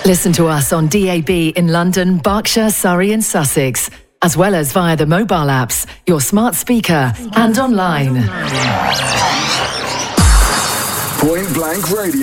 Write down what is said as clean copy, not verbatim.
Listen to us on DAB in London, Berkshire, Surrey and Sussex, as well as via the mobile apps, your smart speaker and online. Point Blank Radio.